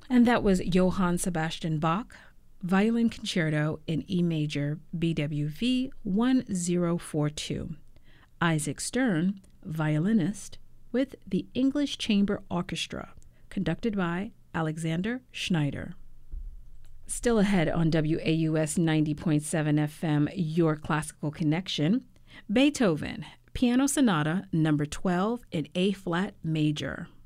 And that was Johann Sebastian Bach, Violin Concerto in E major, BWV 1042. Isaac Stern, violinist, with the English Chamber Orchestra, conducted by Alexander Schneider. Still ahead on WAUS 90.7 FM, Your Classical Connection, Beethoven, Piano Sonata No. 12 in A-flat major.